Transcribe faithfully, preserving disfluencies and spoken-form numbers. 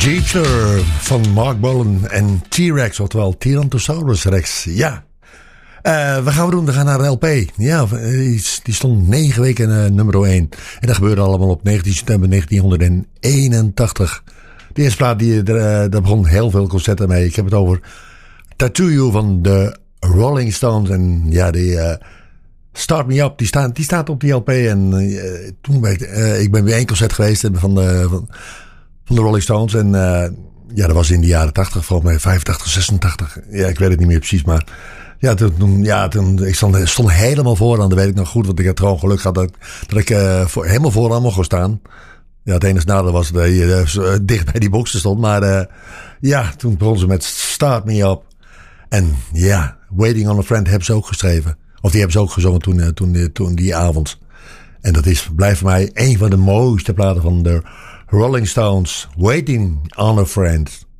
Jeepster van Mark Bolan en T-Rex, oftewel Tyrannosaurus Rex. Ja. Uh, wat gaan we doen? We gaan naar de L P. Ja, die stond negen weken uh, nummer één. En dat gebeurde allemaal op negentien september negentienhonderdeenentachtig. De eerste plaat, die, uh, daar begon heel veel concerten mee. Ik heb het over Tattoo You van de Rolling Stones. En ja, die uh, Start Me Up, die staat, die staat op die L P. En uh, toen ben ik, uh, ik ben weer één concert geweest van de, van, van de Rolling Stones. En uh, ja, dat was in de jaren tachtig, volgens mij vijfentachtig, zesentachtig. Ja, ik weet het niet meer precies, maar... Ja, toen, ja, toen, ik stond, stond helemaal vooraan, dat weet ik nog goed. Want ik had gewoon geluk gehad dat, dat ik uh, voor, helemaal vooraan mocht gaan staan. Ja, het enige nadeel was dat je uh, dicht bij die boxen stond. Maar uh, ja, toen begon ze met Start Me Up. En ja, Waiting on a Friend hebben ze ook geschreven. Of die hebben ze ook gezongen toen, uh, toen, toen die avond. En dat is, blijft voor mij een van de mooiste platen van de Rolling Stones. Waiting on a Friend.